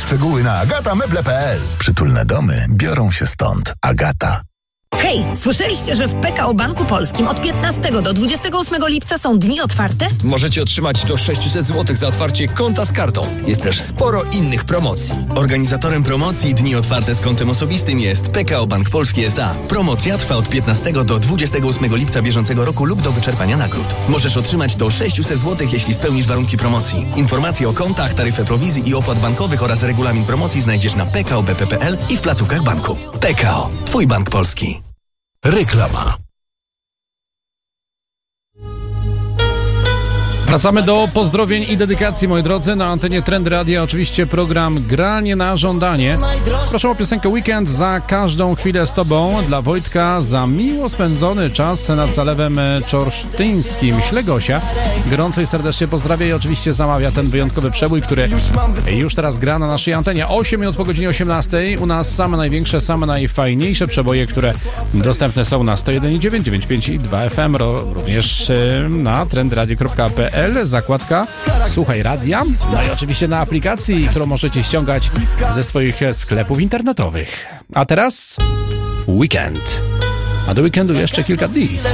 Szczegóły na agatameble.pl. Przytulne domy biorą się stąd. Agata. Hej, słyszeliście, że w PKO Banku Polskim od 15 do 28 lipca są dni otwarte? Możecie otrzymać do 600 zł za otwarcie konta z kartą. Jest też sporo innych promocji. Organizatorem promocji Dni Otwarte z kontem osobistym jest PKO Bank Polski S.A. Promocja trwa od 15 do 28 lipca bieżącego roku lub do wyczerpania nagród. Możesz otrzymać do 600 zł, jeśli spełnisz warunki promocji. Informacje o kontach, taryfę prowizji i opłat bankowych oraz regulamin promocji znajdziesz na pkobp.pl i w placówkach banku. PKO. Twój bank polski. Reklama. Wracamy do pozdrowień i dedykacji, moi drodzy. Na antenie Trend Radia oczywiście program Granie na żądanie. Proszę o piosenkę Weekend za każdą chwilę z Tobą. Dla Wojtka za miło spędzony czas nad Zalewem Czorsztyńskim. Ślegosia gorąco i serdecznie pozdrawia i oczywiście zamawia ten wyjątkowy przebój, który już teraz gra na naszej antenie. 8 minut po godzinie 18. U nas same największe, same najfajniejsze przeboje, które dostępne są na 101,9, 95 i 2 FM. Również na trendradio.pl. Zakładka Słuchaj Radia, no i oczywiście na aplikacji, którą możecie ściągać ze swoich sklepów internetowych. A teraz Weekend. A do weekendu jeszcze kilka dni.